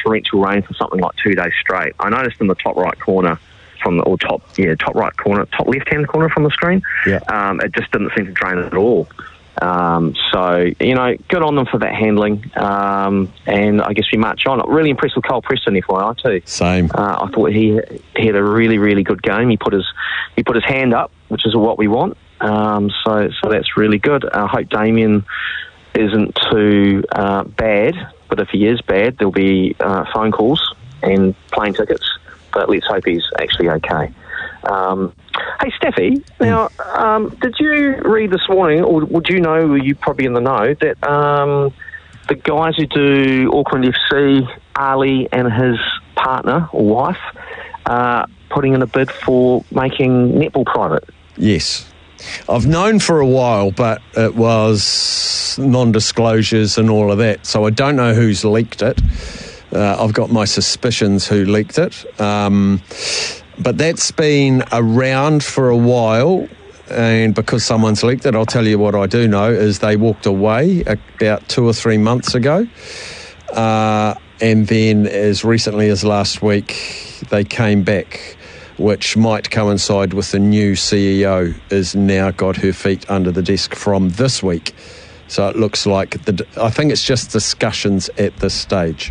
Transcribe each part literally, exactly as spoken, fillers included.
torrential rain for something like two days straight. I noticed in the top right corner from the, or top, yeah, top right corner, top left-hand corner from the screen, yeah. um, it just didn't seem to drain at all. Um, so, you know, good on them for that handling. Um, and I guess we march on. Really impressed with Cole Preston, F Y I, too. Same. Uh, I thought he, he had a really, really good game. He put his he put his hand up, which is what we want. Um, so, so that's really good. I hope Damien isn't too uh, bad, but if he is bad, there'll be uh, phone calls and plane tickets. But let's hope he's actually okay. Um, hey, Staffy, now, um, did you read this morning, or would you know, were you probably in the know, that um, the guys who do Auckland F C, Ali and his partner or wife, are putting in a bid for making netball private? Yes. I've known for a while, but it was non-disclosures and all of that, so I don't know who's leaked it. Uh, I've got my suspicions who leaked it. Um, but that's been around for a while, and because someone's leaked it, I'll tell you what I do know is they walked away about two or three months ago. Uh, and then as recently as last week, they came back, which might coincide with the new C E O has now got her feet under the desk from this week. So it looks like, the, I think it's just discussions at this stage.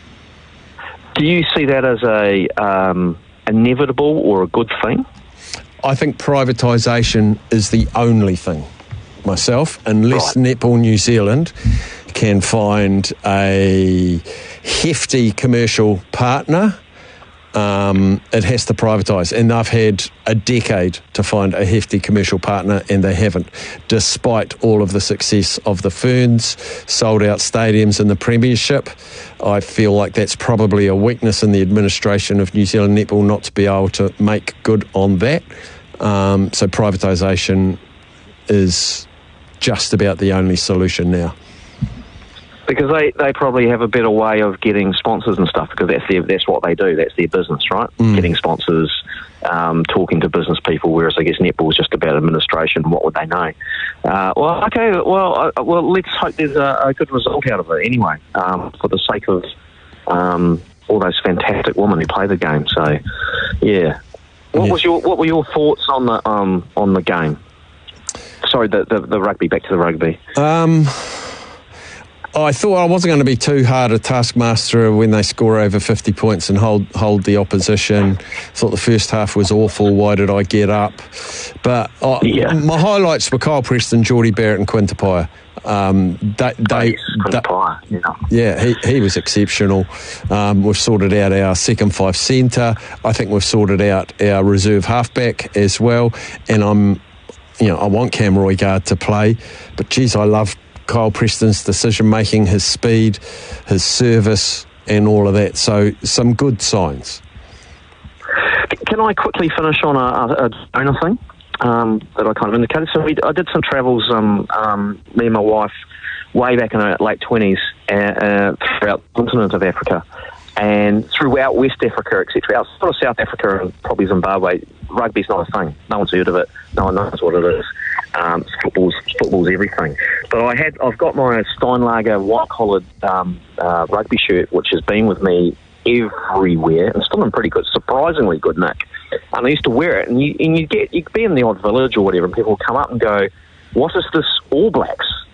Do you see that as a um, inevitable or a good thing? I think privatisation is the only thing, myself, unless right. Netball New Zealand can find a hefty commercial partner. Um, it has to privatise, and they've had a decade to find a hefty commercial partner, and they haven't, despite all of the success of the Ferns, sold out stadiums in the Premiership. I feel like that's probably a weakness in the administration of New Zealand Netball not to be able to make good on that. Um, so privatisation is just about the only solution now. Because they, they probably have a better way of getting sponsors and stuff, because that's their, that's what they do. That's their business, right? Mm. Getting sponsors, um, talking to business people, whereas I guess netball is just about administration. What would they know? Uh, well, okay, well, uh, well, let's hope there's a, a good result out of it anyway, um, for the sake of um, all those fantastic women who play the game. So, yeah. What yeah. was your what were your thoughts on the um, on the game? Sorry, the, the the rugby. Back to the rugby. Um. I thought I wasn't going to be too hard a taskmaster when they score over fifty points and hold hold the opposition. Thought the first half was awful. Why did I get up? But uh, yeah. my highlights were Kyle Preston, Geordie Barrett and Quinn Tupaia. Um, they, they, oh, yes, they, yeah, yeah he, he was exceptional. Um, we've sorted out our second five centre. I think we've sorted out our reserve halfback as well. And I'm, you know, I want Cam Roigard to play, but geez, I love Kyle Preston's decision-making, his speed, his service, and all of that. So some good signs. Can I quickly finish on a, a donor thing um, that I kind of indicated? So we, I did some travels, um, um, me and my wife, way back in our late twenties, uh, uh, throughout the continent of Africa, and throughout West Africa, et cetera. Outside of South Africa and probably Zimbabwe, rugby's not a thing. No one's heard of it. No one knows what it is. Um, football's football's everything. But I had, I've got my Steinlager white-collared um, uh, rugby shirt, which has been with me everywhere, and still in pretty good, surprisingly good nick. And I used to wear it, and you and you get you be in the odd village or whatever, and people come up and go, "What is this All Blacks?"